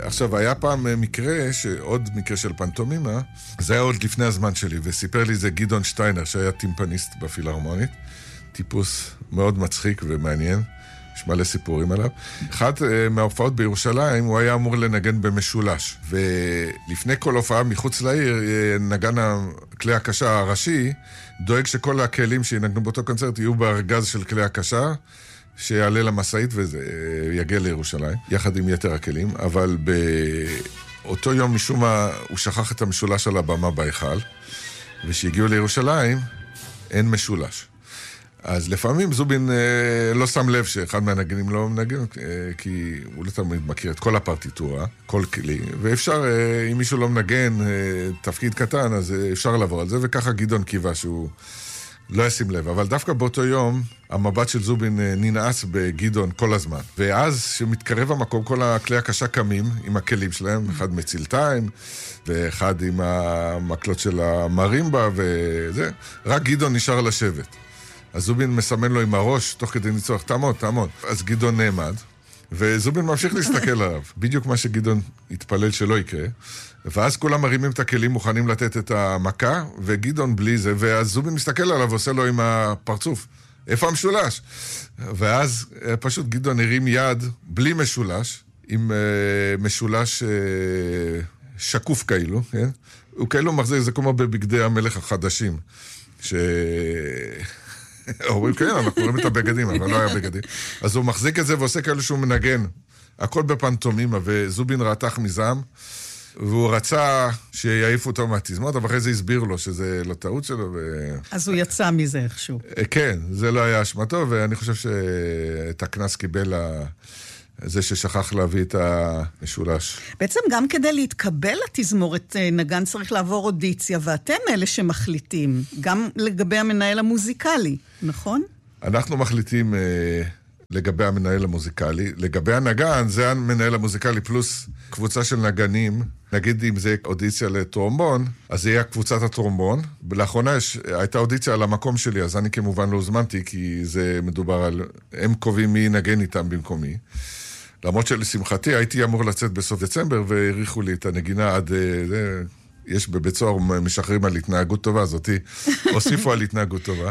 עכשיו, היה פעם עוד מקרה של פנטומימה, זה היה עוד לפני הזמן שלי, וסיפר לי זה גדעון שטיינר, שהיה טימפניסט בפילהרמונית, טיפוס מאוד מצחיק ומעניין, יש מלא סיפורים עליו. אחת מההופעות בירושלים, הוא היה אמור לנגן במשולש, ולפני כל הופעה מחוץ לעיר, נגן כלי הקשה הראשי, דואג שכל הכלים שינגנו באותו קונצרט יהיו בארגז של כלי הקשה, שיעלה למסעית וזה יגיע לירושלים, יחד עם יתר הכלים, אבל באותו יום משום מה הוא שכח את המשולש על הבמה בהיכל, ושהגיעו לירושלים אין משולש. אז לפעמים זובין לא שם לב שאחד מהנגנים לא מנגן, כי הוא לא תמיד מכיר את כל הפרטיטורה, כל כלי, ואפשר, אם מישהו לא מנגן תפקיד קטן, אז אפשר לעבור על זה, וככה גדעון קיווה שהוא לא ישים לב. אבל דווקא באותו יום, המבט של זובין ננעץ בגדעון כל הזמן. ואז שמתקרב המקום, כל הכלי הקשה קמים עם הכלים שלהם, אחד מצילתיים, ואחד עם המקלות של המרימבה, וזה. רק גדעון נשאר לשבת. אז זובין מסמן לו עם הראש, תוך כדי ניצוח, תעמוד. אז גדעון נעמד, וזובין ממשיך להסתכל עליו. בדיוק מה שגדעון התפלל שלא יקרה. ואז כולם מרימים את הכלים, מוכנים לתת את המכה, וגדעון בלי זה, ואז זובין מסתכל עליו ועושה לו עם הפרצוף. איפה המשולש? ואז פשוט גדעון הרים יד בלי משולש, עם משולש שקוף כאילו, כן? הוא כאילו מחזיק, זה כמו בבגדי המלך החדשים, אומרים, כן, אנחנו רואים את הבגדים, אבל לא היה בגדים. אז הוא מחזיק את זה ועושה כאילו שהוא מנגן. הכל בפנטומימה, וזובין רתח מזעם, והוא רצה שיעיפו אותו מהתזמות, אבל אחרי זה הסביר לו שזה לא טעות שלו. אז הוא יצא מזה איכשהו. כן, זה לא היה אשמתו, ואני חושב שאת הכנס קיבל זה ששכח להביא את המשולש. בעצם גם כדי להתקבל לתזמורת נגן צריך לעבור אודיציה, ואתם אלה שמחליטים, גם לגבי המנהל המוזיקלי, נכון? אנחנו מחליטים לגבי המנהל המוזיקלי. לגבי הנגן, זה המנהל המוזיקלי פלוס קבוצה של נגנים. נגיד אם זה אודיציה לטרומבון, אז זה יהיה קבוצת הטרומבון. לאחרונה הייתה אודיציה על המקום שלי, אז אני כמובן לא הוזמנתי, כי זה מדובר על... הם קובעים מי נגן איתם במקומי. למרות שלשמחתי הייתי אמור לצאת בסוף דצמבר, והעריכו לי את הנגינה עד... יש בבית סוהר משחררים על התנהגות טובה, אז אותי הוסיפו על התנהגות טובה.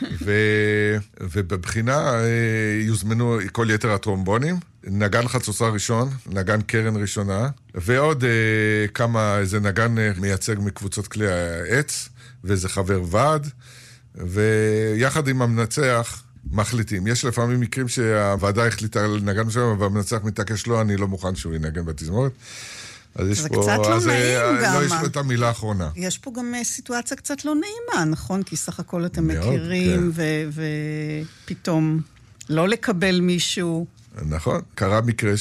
ובבחינה יוזמנו כל יתר הטרומבונים, נגן חצוצה ראשון, נגן קרן ראשונה, ועוד איזה נגן מייצג מקבוצות כלי העץ, ואיזה חבר ועד, ויחד עם המנצח מחליטים. יש לפעמים מקרים שהוועדה החליטה על נגן משהו, והמנצח מתעקש לו, אני לא מוכן שהוא ינגן בתזמורת. זה קצת לא נעים גם. לא יש את המילה האחרונה. יש פה גם סיטואציה קצת לא נעימה, נכון? כי סך הכל אתם מכירים, ופתאום לא לקבל מישהו. נכון. קרה מקרה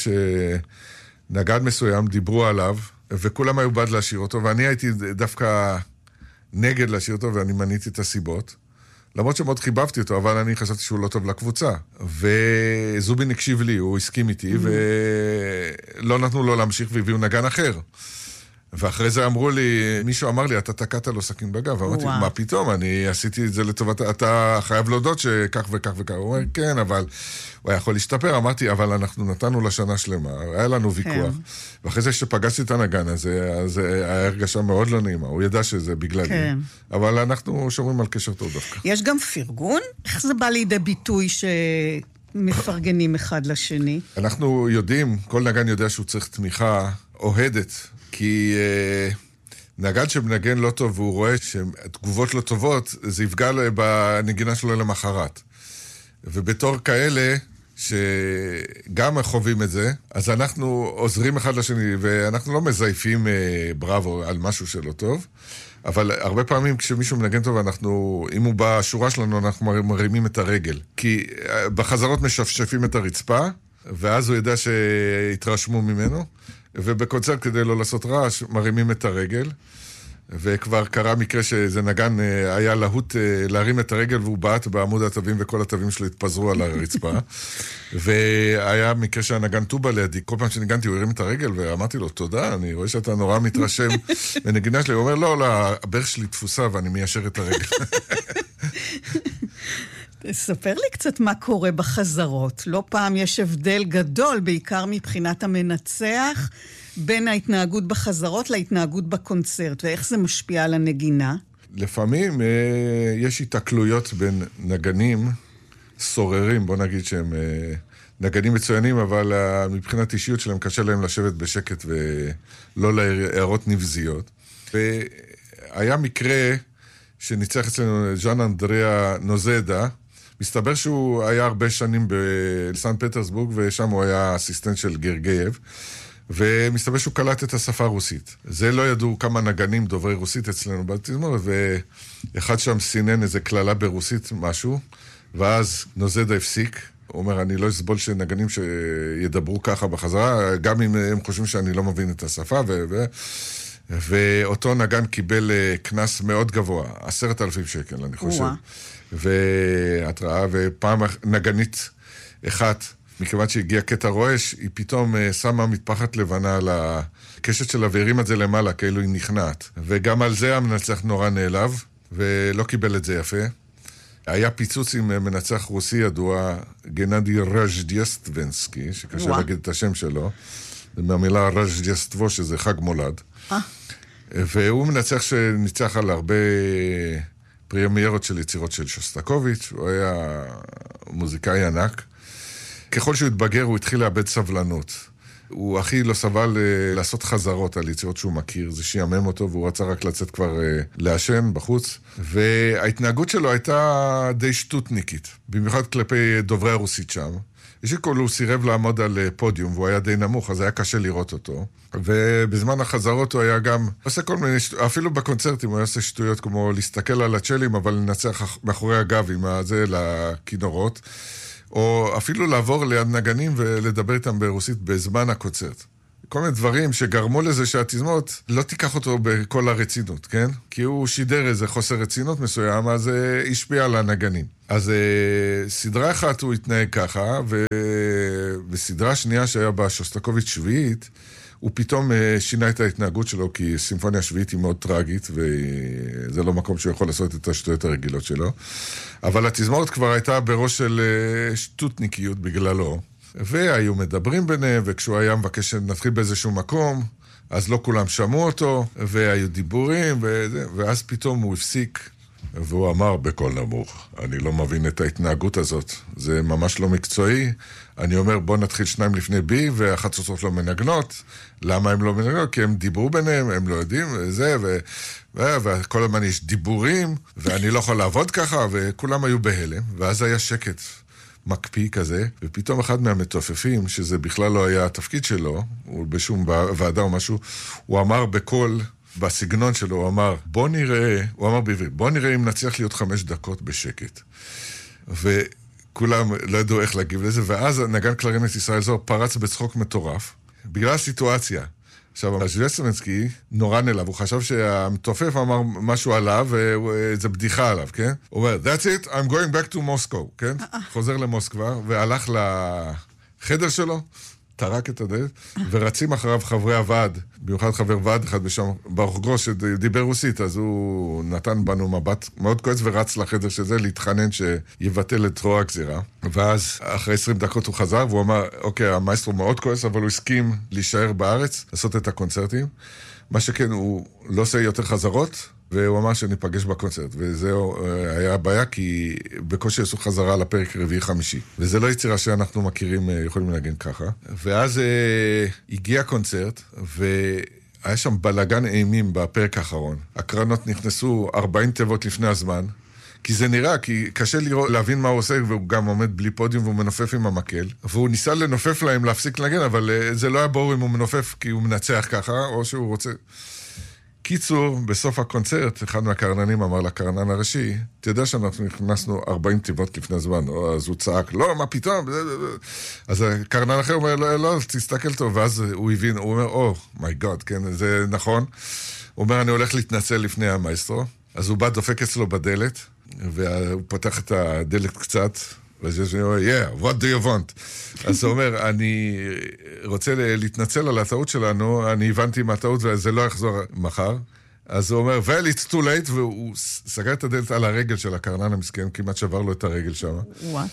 שנגן מסוים דיברו עליו, וכולם היו בעד להשאיר אותו, ואני הייתי דווקא נגד להשאיר אותו, ואני מניתי את הסיבות. למרות שמאוד חיבבתי אותו, אבל אני חשבתי שהוא לא טוב לקבוצה. וזובין הקשיב לי, הוא הסכים איתי, ולא נתנו לו להמשיך והביאו נגן אחר. ואחרי זה אמרו לי, מישהו אמר לי, אתה תקעת לו סכין בגב. אמרתי, מה פתאום? אני עשיתי את זה לטובת, אתה חייב להודות שכך וכך וכך. הוא אומר, כן, אבל הוא היה יכול להשתפר. אמרתי, אבל אנחנו נתנו לשנה שלמה, היה לנו ויכוח. ואחרי זה שפגשתי את הנגן הזה, אז היה הרגשה מאוד לא נעימה. הוא ידע שזה בגללי. אבל אנחנו שומרים על קשר טוב דווקא. יש גם פרגון? איך זה בא לידי ביטוי שמפרגנים אחד לשני? אנחנו יודעים, כל נגן יודע שהוא צריך תמיכה אוהדת, כי נגן שמנגן לא טוב והוא רואה שתגובות לא טובות, זה יפגע בנגינה שלו למחרת. ובתור כאלה שגם חווים את זה, אז אנחנו עוזרים אחד לשני, ואנחנו לא מזייפים בראבו על משהו שלא טוב, אבל הרבה פעמים כשמישהו מנגן טוב, אם הוא בשורה שלנו, אנחנו מרימים את הרגל. כי בחזרות משפשפים את הרצפה, ואז הוא ידע שהתרשמו ממנו, ובקונצרט כדי לא לעשות רעש, מרימים את הרגל, וכבר קרה מקרה שזה נגן היה להוט להרים את הרגל, והוא בעט בעמוד התווים, וכל התווים שלו התפזרו על הרצפה, והיה מקרה שהנגן טובה לידי, כל פעם שניגנתי הוא הרים את הרגל, ואמרתי לו, תודה, אני רואה שאתה נורא מתרשם בנגינה שלי, הוא אומר, לא, הברך שלי תפוסה, ואני מיישר את הרגל. ספר לי קצת מה קורה בחזרות. לא פעם יש הבדל גדול, בעיקר מבחינת המנצח, בין ההתנהגות בחזרות להתנהגות בקונצרט, ואיך זה משפיע על הנגינה? לפעמים יש התקלויות בין נגנים סוררים, בוא נגיד שהם נגנים מצוינים, אבל מבחינת אישיות שלהם קשה להם לשבת בשקט ולא להערות נבזיות. והיה מקרה שניצח אצלנו ז'אן אנדריאה נוזדה, מסתבר שהוא היה הרבה שנים בסן פטרסבורג, ושם הוא היה אסיסטנט של גרגייב, ומסתבר שהוא קלט את השפה הרוסית. זה לא ידעו כמה נגנים דוברי רוסית אצלנו בתזמורת, ואחד שם סינן איזה כללה ברוסית משהו, ואז נוזדה הפסיק. הוא אומר, אני לא אסבול שנגנים שידברו ככה בחזרה, גם אם הם חושבים שאני לא מבין את השפה, ואותו נגן קיבל כנס מאוד גבוה, 10,000 שקל, אני חושב. והתראה, ופעם נגנית אחת, מכיוון שהגיע קטע רועש, היא פתאום שמה מטפחת לבנה על הקשת שלה, והרים את זה למעלה, כאילו היא נכנעת. וגם על זה המנצח נורא נעלב, ולא קיבל את זה יפה. היה פיצוץ עם מנצח רוסי ידוע, גנדי רז'דיאסטבנסקי, שקשה להגיד את השם שלו, מהמילה רז'דיאסטבו, שזה חג מולד. והוא מנצח שניצח על הרבה פרימיירות של יצירות של שוסטקוביץ', הוא היה מוזיקאי ענק. ככל שהוא התבגר, הוא התחיל לאבד סבלנות. הוא הכי לא סבל לעשות חזרות על יצירות שהוא מכיר, זה שיאמם אותו, והוא רצה רק לצאת כבר לעשן בחוץ. וההתנהגות שלו הייתה די שטוטניקית, במיוחד כלפי דוברי הרוסית שם. יש כל הוא סירב לעמוד על פודיום, והוא היה די נמוך, אז היה קשה לראות אותו. ובזמן החזרות הוא היה גם עושה כל מיני אפילו בקונצרטים הוא עושה שטויות כמו להסתכל על הצ'לים, אבל לנצח מאחורי הגב עם הזה לכינורות. או אפילו לעבור ליד נגנים ולדבר איתם ברוסית בזמן הקונצרט. כל מיני דברים שגרמו לזה שהתזמורת לא תיקח אותו בכל הרצינות, כן? כי הוא שידר איזה חוסר רצינות מסוים, אז השפיע על הנגנים. אז סדרה אחת הוא התנהג ככה, וסדרה שנייה שהיה בשוסטקוביץ' שביעית, הוא פתאום שינה את ההתנהגות שלו, כי סימפוניה שביעית היא מאוד טרגית, וזה לא מקום שהוא יכול לעשות את השטויות הרגילות שלו. אבל התזמורת כבר הייתה בראש של שטוטניקיות בגללו, והיו מדברים ביניהם, וכשהוא היה מבקש שנתחיל באיזשהו מקום, אז לא כולם שמעו אותו, והיו דיבורים, ואז פתאום הוא הפסיק, והוא אמר בקול נמוך, אני לא מבין את ההתנהגות הזאת, זה ממש לא מקצועי, אני אומר בוא נתחיל 2 לפני בי, והחצוצות לא מנגנות, למה הם לא מנגנות? כי הם דיברו ביניהם, הם לא יודעים, וכל הזמן יש דיבורים, ואני לא יכול לעבוד ככה, וכולם היו בהלם, ואז היה שקט מקפיא כזה, ופתאום אחד מהמתופפים, שזה בכלל לא היה התפקיד שלו, הוא בשום ועדה או משהו, הוא אמר בקול, בסגנון שלו, הוא אמר, בוא נראה, הוא אמר בעברית, בוא נראה אם נצליח להיות 5 דקות בשקט. וכולם לא ידעו איך להגיב לזה, ואז נגן קלרינט ישראל זוהר פרץ בצחוק מטורף, בגלל הסיטואציה. עכשיו, ז'לסטבנסקי נורא נעלב, הוא חשב שהמתופף אמר משהו עליו, וזה בדיחה עליו, כן? הוא אומר, that's it, I'm going back to Moscow, כן? חוזר למוסקבה, והלך לחדר שלו, טרק את הדלת, ורצים אחריו חברי הוועד, במיוחד חבר ועד אחד בשם ברוך גרוס שדיבר רוסית, אז הוא נתן בנו מבט מאוד כועס ורץ לחדר שזה להתחנן שיבטל את רוע הגזירה. ואז אחרי 20 דקות הוא חזר והוא אמר, אוקיי, המאסטרו מאוד כועס, אבל הוא הסכים להישאר בארץ, לעשות את הקונצרטים. מה שכן, הוא לא עושה יותר חזרות, והוא אמר שניפגש בקונצרט, וזה היה הבעיה, כי בקושי עשו חזרה לפרק 4-5. וזה לא יצירה שאנחנו מכירים, יכולים להגן ככה. ואז הגיע הקונצרט, והיה שם בלגן אימים בפרק האחרון. הקרנות נכנסו 40 תיבות לפני הזמן, כי זה נראה, כי קשה להבין מה הוא עושה, והוא גם עומד בלי פודיום והוא מנופף עם המקל, והוא ניסה לנופף להם להפסיק לנגן, אבל זה לא היה ברור אם הוא מנופף כי הוא מנצח ככה, או שהוא רוצה... קיצור, בסוף הקונצרט, אחד מהקרננים אמר לקרנן הראשי, אתה יודע שאנחנו נכנסנו 40 תיבות לפני הזמן, אז הוא צעק, לא, מה פתאום? אז הקרנן אחר אומר, לא, תסתכל טוב, ואז הוא הבין, הוא אומר, מי גוד, כן, זה נכון. הוא אומר, אני הולך להתנצל לפני המאסטרו, אז הוא בא דופק אצלו בדלת, והוא פתח את הדלת קצת, ואז הוא אומר, yeah, what do you want? אז הוא אומר, אני רוצה להתנצל על הטעות שלנו, אני הבנתי מה הטעות וזה לא יחזור מחר. אז הוא אומר, well, it's too late, והוא סגר את הדלת על הרגל של הקרנן המסכן, כמעט שבר לו את הרגל שם.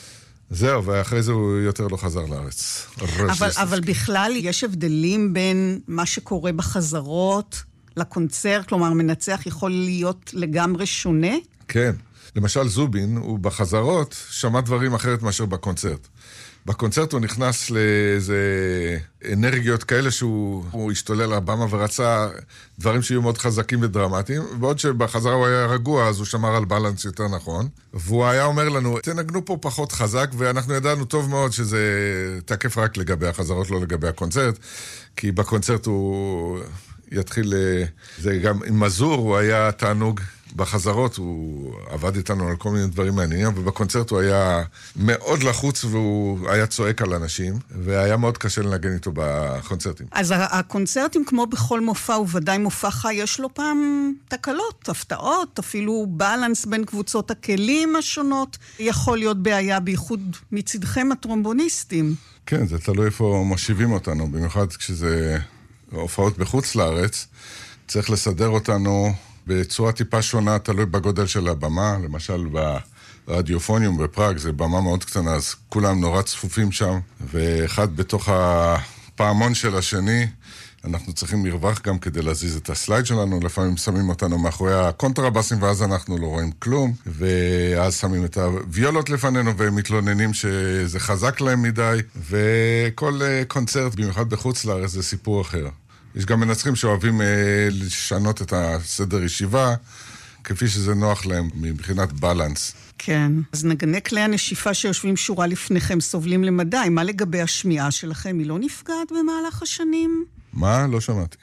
זהו, ואחרי זה הוא יותר לא חזר לארץ. אבל בכלל יש הבדלים בין מה שקורה בחזרות לקונצרט, כלומר מנצח יכול להיות לגמרי שונה? כן. למשל זובין, הוא בחזרות שמע דברים אחרת מאשר בקונצרט. בקונצרט הוא נכנס לאיזה אנרגיות כאלה שהוא השתולל על הבמה ורצה דברים שיהיו מאוד חזקים ודרמטיים, בעוד שבחזרה הוא היה רגוע, אז הוא שמר על בלנס יותר נכון. והוא היה אומר לנו, תנגנו פה פחות חזק, ואנחנו ידענו טוב מאוד שזה תקף רק לגבי החזרות, לא לגבי הקונצרט, כי בקונצרט הוא יתחיל, זה גם עם מזור, הוא היה תענוג. בחזרות הוא עבד איתנו על כל מיני דברים מעניינים, ובקונצרט הוא היה מאוד לחוץ והוא היה צועק על אנשים, והיה מאוד קשה לנגן איתו בקונצרטים. אז הקונצרטים, כמו בכל מופע, וודאי מופע חי, יש לו פעם תקלות, הפתעות, אפילו בלנס בין קבוצות הכלים השונות, יכול להיות בעיה בייחוד מצדכם הטרומבוניסטים. כן, זה תלוי איפה משיבים אותנו, במיוחד כשזה הופעות בחוץ לארץ, צריך לסדר אותנו בצורה טיפה שונה, תלוי בגודל של הבמה, למשל ברדיופוניום בפראג, זה במה מאוד קטנה, אז כולם נורא צפופים שם, ואחד בתוך הפעמון של השני, אנחנו צריכים מרווח גם כדי להזיז את הסלייד שלנו, לפעמים שמים אותנו מאחורי הקונטרבסים, ואז אנחנו לא רואים כלום, ואז שמים את הוויולות לפנינו, והם מתלוננים שזה חזק להם מדי, וכל קונצרט, במיוחד בחוץ לארץ, זה סיפור אחר. יש גם מנצחים שאוהבים לשנות את הסדר ישיבה, כפי שזה נוח להם מבחינת בלנס. כן. אז נגני כלי הנשיפה שיושבים שורה לפניכם סובלים למדי. מה לגבי השמיעה שלכם? היא לא נפגעת במהלך השנים? מה? לא שמעתי.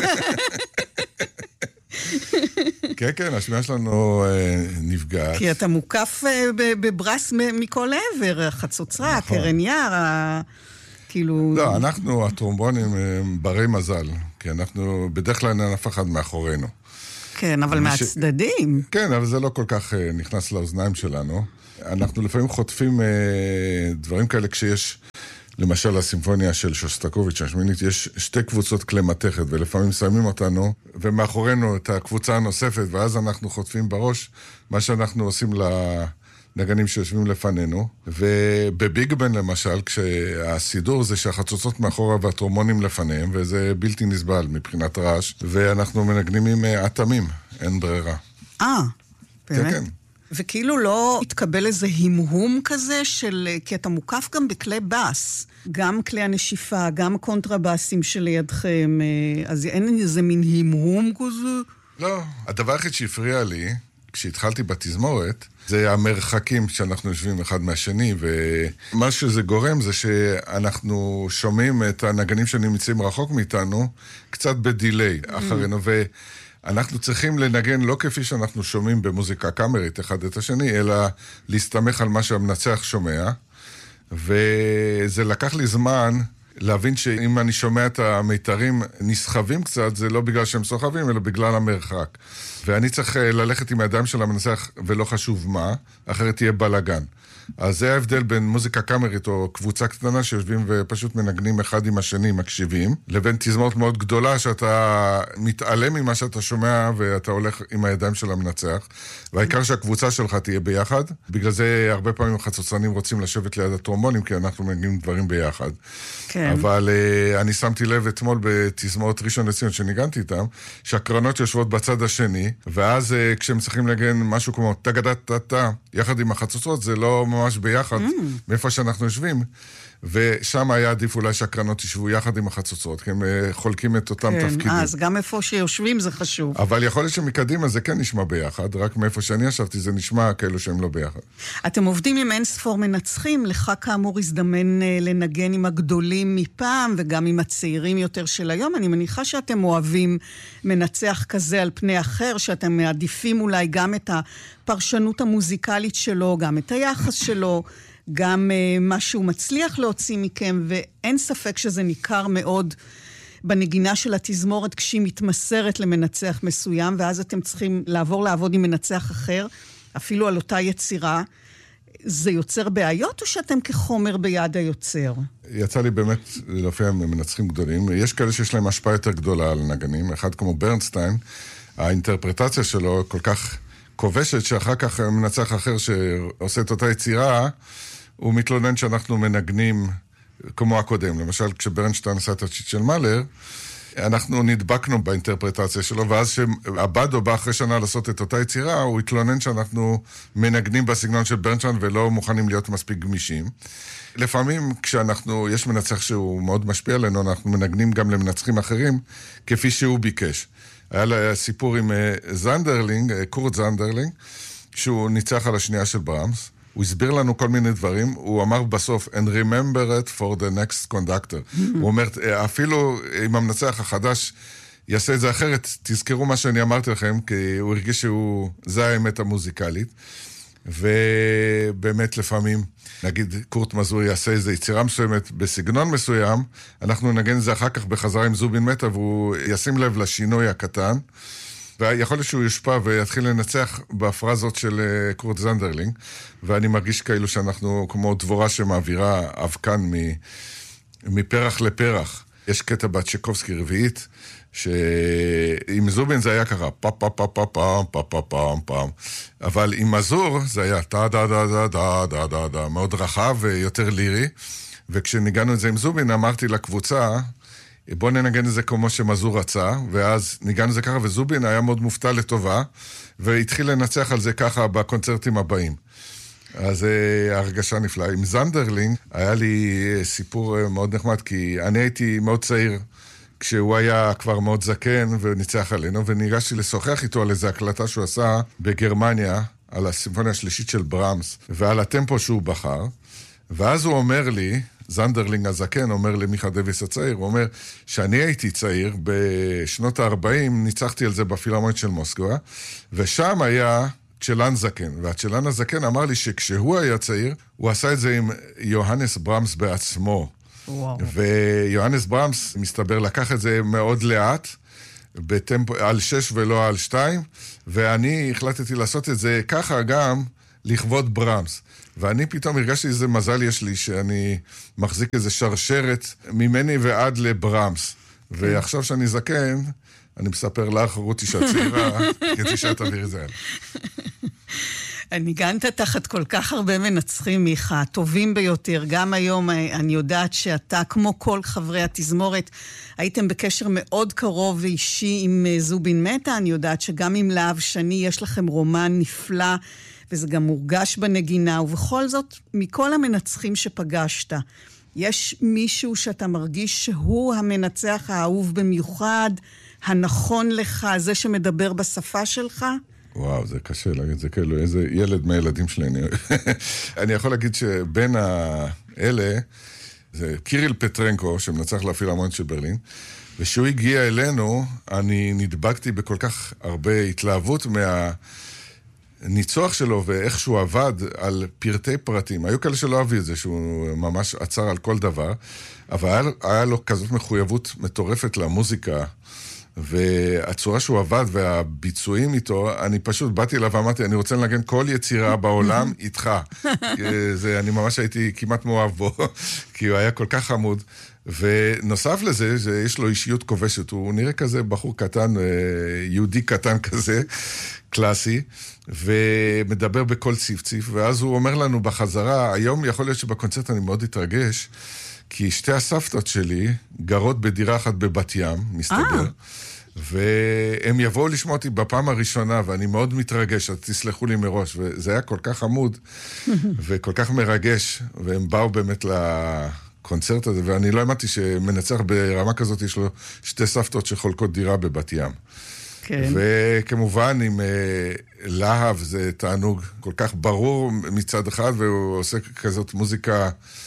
כן, כן, השמיעה שלנו נפגעת. כי אתה מוקף בברס מכל העבר, החצוצרה, קרן יער, כאילו... לא, אנחנו, הטרומבונים, ברי מזל, כי אנחנו בדרך כלל אין אף אחד מאחורינו. כן, אבל מהצדדים. כן, אבל זה לא כל כך נכנס לאוזניים שלנו. אנחנו לפעמים חוטפים דברים כאלה כשיש, למשל הסימפוניה של שוסטקוביץ' השמינית, יש שתי קבוצות כלי מתכת, ולפעמים שמים אותנו, ומאחורינו את הקבוצה הנוספת, ואז אנחנו חוטפים בראש מה שאנחנו עושים נגנים שיושבים לפנינו, ובביג בן למשל, כשהסידור זה שהחצוצות מאחורה והטרומונים לפניהם, וזה בלתי נסבל מבחינת רעש, ואנחנו מנגנים עם אטמים, אין ברירה. באמת? כן. וכאילו לא התקבל איזה המהום כזה כי אתה מוקף גם בכלי בס, גם כלי הנשיפה, גם קונטרבסים שלידכם, אז אין איזה מין המהום כזה? לא, הדבר הכי שהפריע לי, כשהתחלתי בתזמורת, זה המרחקים שאנחנו יושבים אחד מהשני, ומה שזה גורם זה שאנחנו שומעים את הנגנים שנמצאים רחוק מאיתנו, קצת בדיליי אחרינו, ואנחנו צריכים לנגן לא כפי שאנחנו שומעים במוזיקה קאמרית אחד את השני, אלא להסתמך על מה שהמנצח שומע, וזה לקח לי זמן להבין שאם אני שומע את המיתרים נסחבים קצת, זה לא בגלל שהם סוחבים, אלא בגלל המרחק. ואני צריך ללכת עם הידיים של המנצח, ולא חשוב מה, אחרת תהיה בלגן. אז זה ההבדל בין מוזיקה קאמרית או קבוצה קטנה שיושבים ופשוט מנגנים אחד עם השני, מקשיבים, לבין תזמורת מאוד גדולה שאתה מתעלם ממה שאתה שומע ואתה הולך עם הידיים של המנצח, והעיקר שהקבוצה שלך תהיה ביחד. בגלל זה הרבה פעמים החצוצרנים רוצים לשבת ליד הטרומבונים, כי אנחנו מנגנים דברים ביחד. כן. אבל אני שמתי לב אתמול בתזמורת ראשון לציון שניגנתי איתם, שהקרנות יושבות בצד השני, ואז כשהם צריכים לנגן משהו כמו תגדת-תתה, יחד עם החצוצרות, זה לא ממש ביחד, מאיפה שאנחנו יושבים, ושם היה עדיף אולי שהקרנות ישבו יחד עם החצוצרות, כי הם חולקים את אותם תפקידים. אז גם איפה שיושבים זה חשוב. אבל יכול להיות שמקדימה זה כן נשמע ביחד, רק מאיפה שאני ישבתי זה נשמע כאלו שהם לא ביחד. אתם עובדים עם אין ספור מנצחים, לך כאמור הזדמן לנגן עם הגדולים מפעם, וגם עם הצעירים יותר של היום. אני מניחה שאתם אוהבים מנצח כזה על פני אחר, שאתם מעדיפים אולי גם את הפרשנות המוזיקלית שלו, גם את היחס שלו, גם מה שהוא מצליח להוציא מכם, ואין ספק שזה ניכר מאוד בנגינה של התזמורת כשהיא מתמסרת למנצח מסוים, ואז אתם צריכים לעבוד עם מנצח אחר, אפילו על אותה יצירה. זה יוצר בעיות או שאתם כחומר ביד היוצר? יצא לי באמת להופיע עם מנצחים גדולים. יש כאלה שיש להם השפעה יותר גדולה על נגנים. אחד כמו ברנסטיין, האינטרפרטציה שלו כל כך כובשת שאחר כך מנצח אחר שעושה את אותה יצירה, הוא מתלונן שאנחנו מנגנים כמו הקודם. למשל, כשברנשטיין עשה את השיט של מאלר, אנחנו נדבקנו באינטרפרטציה שלו, ואז שהבאדו בא אחרי שנה לעשות את אותה יצירה, הוא התלונן שאנחנו מנגנים בסגנון של ברנשטיין ולא מוכנים להיות מספיק גמישים. לפעמים יש מנצח שהוא מאוד משפיע עלינו, אנחנו מנגנים גם למנצחים אחרים, כפי שהוא ביקש. היה לה סיפור עם זנדרלינג, קורט זנדרלינג, שהוא ניצח על השנייה של ברמס, הוא הסביר לנו כל מיני דברים, הוא אמר בסוף, and remember it for the next conductor. הוא אומר, אפילו אם המנצח החדש יעשה את זה אחרת, תזכרו מה שאני אמרתי לכם, כי הוא הרגיש זה האמת המוזיקלית, ובאמת לפעמים, נגיד קורט מזור יעשה איזו יצירה מסוימת בסגנון מסוים, אנחנו נגן את זה אחר כך בחזרה עם זובין מטה, והוא ישים לב לשינוי הקטן, ויכול להיות שהוא יושפע ויתחיל לנצח בפרזות של קורט זנדרלינג, ואני מרגיש כאילו שאנחנו כמו דבורה שמעבירה אבקן מפרח לפרח. יש קטע בצ'קובסקי רביעית, שעם זובין זה היה ככה, פאפ פאפ פאפ פאפ פאפ פאפ פאפ פאפ, אבל עם מזור זה היה טה דה דה דה דה דה דה דה, מאוד רחב ויותר לירי, וכשניגענו את זה עם זובין אמרתי לקבוצה, בוא ננגן את זה כמו שמזור רצה, ואז ניגענו את זה ככה, וזובין היה מאוד מופתע לטובה, והתחיל לנצח על זה ככה בקונצרטים הבאים. אז הרגשה נפלאה. עם זנדרלינג היה לי סיפור מאוד נחמד, כי אני הייתי מאוד צעיר, כשהוא היה כבר מאוד זקן וניצח עלינו, וניגשתי לשוחח איתו על איזו הקלטה שהוא עשה בגרמניה, על הסימפוניה השלישית של ברמס, ועל הטמפו שהוא בחר, ואז הוא אומר לי, זנדרלינג הזקן אומר למיכה דוויס הצעיר, הוא אומר שאני הייתי צעיר, בשנות ה-40 ניצחתי על זה בפילהרמונית של מוסקבה, ושם היה צ'לן זקן, והצ'לן הזקן אמר לי שכשהוא היה צעיר, הוא עשה את זה עם יוהנס ברמס בעצמו. וואו. ויוהנס ברמס מסתבר לקח את זה מאוד לאט, בטמפו, על 6 ולא על 2, ואני החלטתי לעשות את זה ככה גם לכבוד ברמס. ואני פתאום הרגשתי איזה מזל יש לי, שאני מחזיק איזה שרשרת ממני ועד לברמס. ועכשיו שאני זקן, אני מספר לך, רותי שהצעירה, כדי שאת תעביר את זה. ניגנת תחת כל כך הרבה מנצחים, מיכה, טובים ביותר. גם היום אני יודעת שאתה, כמו כל חברי התזמורת, הייתם בקשר מאוד קרוב ואישי עם זובין מטה. אני יודעת שגם עם להב שני יש לכם רומן נפלא, וזה גם מורגש בנגינה, ובכל זאת, מכל המנצחים שפגשת, יש מישהו שאתה מרגיש שהוא המנצח האהוב במיוחד, הנכון לך, זה שמדבר בשפה שלך? וואו, זה קשה להגיד, זה כאילו איזה ילד מהילדים שלי. אני יכול להגיד שבין האלה, זה קיריל פטרנקו, שמנצח לפילהרמונית של ברלין, ושהוא הגיע אלינו, אני נדבקתי בכל כך הרבה התלהבות ניצוח שלו ואיך שהוא עבד על פרטי פרטים. היו כאלה שלא אהבו את זה, שהוא ממש עצר על כל דבר, אבל היה לו כזאת מחויבות מטורפת למוזיקה, והצורה שהוא עבד והביצועים איתו, אני פשוט באתי אליו ואמרתי, אני רוצה לנגן כל יצירה בעולם איתך. אני ממש הייתי כמעט מאוהב בו, כי הוא היה כל כך חמוד. ונוסף לזה, יש לו אישיות כובשת, הוא נראה כזה בחור קטן, יהודי קטן כזה, קלאסי, ומדבר בכל ציף, ואז הוא אומר לנו בחזרה, היום יכול להיות שבקונצרט אני מאוד התרגש, כי שתי הסבתות שלי גרות בדירה אחת בבת ים, מסתבר, והם יבואו לשמוע אותי בפעם הראשונה, ואני מאוד מתרגש, אז תסלחו לי מראש, וזה היה כל כך עמוד, וכל כך מרגש, והם באו באמת לקונצרט הזה, ואני לא האמנתי שמנצח ברמה כזאת, יש לו שתי סבתות שחולקות דירה בבת ים. כן. וכמובן עם להב זה תענוג כל כך ברור מצד אחד, והוא עושה כזאת מוזיקה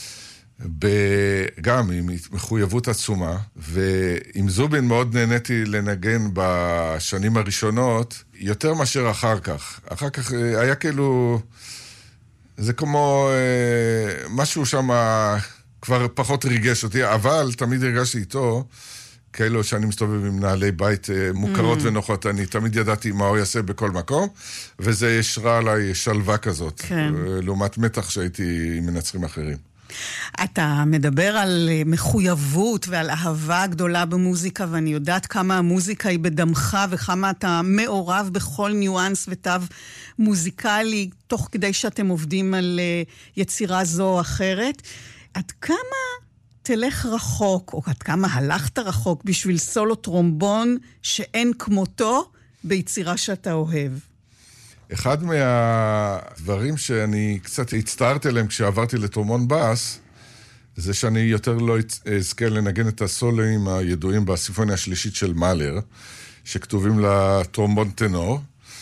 גם עם מחויבות עצומה, ועם זובין מאוד נהניתי לנגן בשנים הראשונות, יותר מאשר אחר כך. אחר כך היה כאילו, זה כמו משהו שם כבר פחות ריגש אותי, אבל תמיד הרגשתי איתו, כאילו שאני מסתובב עם נעלי בית מוכרות ונוחות, אני תמיד ידעתי מה הוא יעשה בכל מקום, וזה ישרה עליי שלווה כזאת, לעומת מתח שהייתי עם מנצחים אחרים. אתה מדבר על מחויבות ועל אהבה גדולה במוזיקה, ואני יודעת כמה המוזיקה היא בדמך, וכמה אתה מעורב בכל ניואנס ותו מוזיקלי, תוך כדי שאתם עובדים על יצירה זו או אחרת. עד כמה תלך רחוק, או עד כמה הלכת רחוק, בשביל סולו טרומבון שאין כמותו ביצירה שאתה אוהב? אחד מהדברים שאני קצת הצטערתי עליהם כשעברתי לטרומבון בס, זה שאני יותר לא אזכה לנגן את הסולואים הידועים בסימפוניה השלישית של מאלר, שכתובים לטרומבון טנור,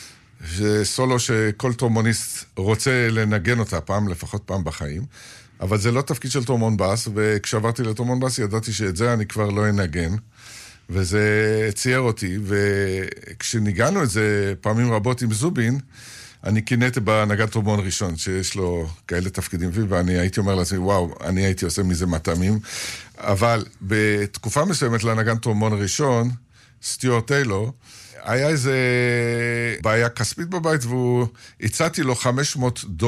זה סולו שכל טרומבוניסט רוצה לנגן אותה פעם, לפחות פעם בחיים, אבל זה לא תפקיד של טרומבון בס, וכשעברתי לטרומבון בס ידעתי שאת זה אני כבר לא אנגן, וזה צייר אותי, וכשניגענו את זה פעמים רבות עם זובין, אני קינאתי בנגן טרומבון ראשון, שיש לו כאלה תפקידים, ואני הייתי אומר לעצמי, וואו, אני הייתי עושה מזה מטעמים, אבל בתקופה מסוימת לנגן טרומבון ראשון, סטיוארט טיילור, היה איזה בעיה כספית בבית, והוא הצעתי לו $500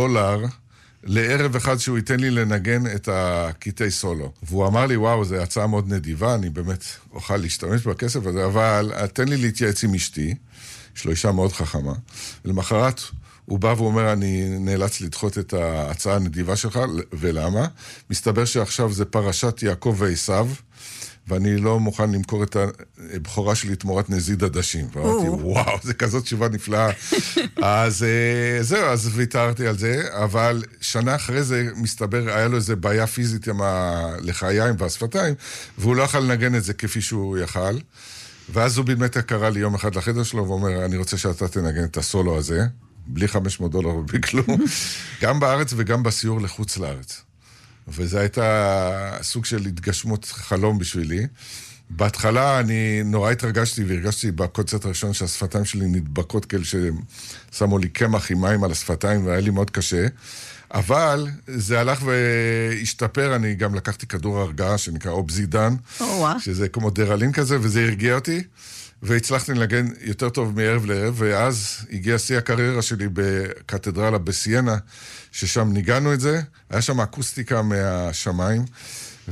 לערב אחד שהוא ייתן לי לנגן את הקטעי סולו. והוא אמר לי, וואו, זו הצעה מאוד נדיבה, אני באמת אוכל להשתמש בכסף הזה, אבל תן לי להתייעץ עם אשתי, יש לו אישה מאוד חכמה. ולמחרת הוא בא ואומר, אני נאלץ לדחות את ההצעה הנדיבה שלך, ולמה? מסתבר שעכשיו זה פרשת יעקב ועשיו, ואני לא מוכן למכור את הבכורה שלי תמורת נזיד עדשים. ואמרתי, וואו, זה כזאת תשובה נפלאה. אז זהו, אז ויתרתי על זה, אבל שנה אחרי זה מסתבר, היה לו איזה בעיה פיזית עם הלחיים והשפתיים, והוא לא יכל לנגן את זה כפי שהוא יכל. ואז הוא באמת קרא לי יום אחד לחדר שלו, ואומר, אני רוצה שאתה תנגן את הסולו הזה, בלי $500 ובלי כלום, גם בארץ וגם בסיור לחוץ לארץ. וזה הייתה סוג של התגשמות חלום בשבילי. בהתחלה אני נורא התרגשתי, והרגשתי בקונצרט הראשון שהשפתיים שלי נדבקות כאלה ששמו לי קמח עם מים על השפתיים, והיה לי מאוד קשה. אבל זה הלך והשתפר, אני גם לקחתי כדור הרגעה שנקרא אובזידן, שזה כמו דרלין כזה, וזה הרגיע אותי, והצלחתי לנגן יותר טוב מערב לערב, ואז הגיע שיא הקריירה שלי בקתדרלה בסיינה, ששם ניגענו את זה, היה שם אקוסטיקה מהשמיים,